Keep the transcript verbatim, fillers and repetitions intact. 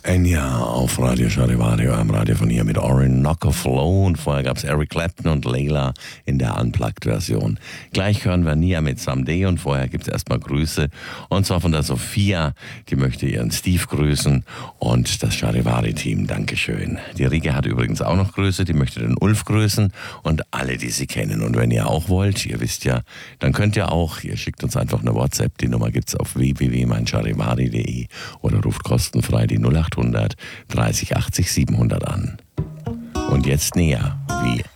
Enya auf Radio Charivari, am Radio von hier mit Orinoco Flow, und vorher gab es Eric Clapton und Layla in der Unplugged-Version. Gleich hören wir Nia mit Someday, und vorher gibt es erstmal Grüße, und zwar von der Sophia, die möchte ihren Steve grüßen und das Charivari-Team, Dankeschön. Die Rike hat übrigens auch noch Grüße, die möchte den Ulf grüßen und alle, die sie kennen. Und wenn ihr auch wollt, ihr wisst ja, dann könnt ihr auch, ihr schickt uns einfach eine WhatsApp, die Nummer gibt's auf w w w punkt mein charivari punkt d e oder ruft kostenfrei die null acht hundert dreißig achtzig siebenhundert an. Und jetzt näher, wie